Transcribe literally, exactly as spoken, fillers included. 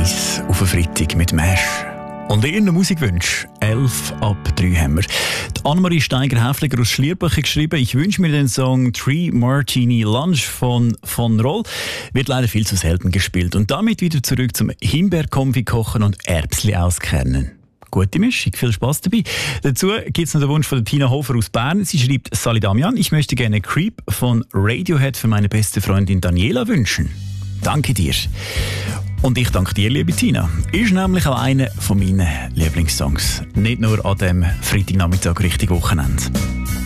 eins auf den Freitag mit Mesh. Und ihren Musikwunsch, elf ab drei haben wir. Die Annemarie Steiger-Häfliger aus Schlierbach hat geschrieben, ich wünsche mir den Song Three Martini Lunch von von Roll. Wird leider viel zu selten gespielt. Und damit wieder zurück zum Himbeerkonfi kochen und Erbsli auskernen. Gute Mischung, viel Spass dabei. Dazu gibt es noch den Wunsch von der Tina Hofer aus Bern. Sie schreibt, Sali Damian, ich möchte gerne Creep von Radiohead für meine beste Freundin Daniela wünschen. Danke dir. Und ich danke dir, liebe Tina. Ist nämlich auch einer von meinen Lieblingssongs. Nicht nur an dem Freitagnachmittag richtig Wochenende.